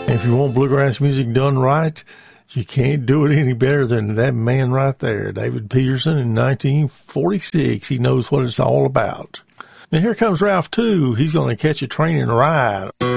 If you want bluegrass music done right, you can't do it any better than that man right there, David Peterson in 1946. He knows what it's all about. Now here comes Ralph, too. He's going to catch a train and ride.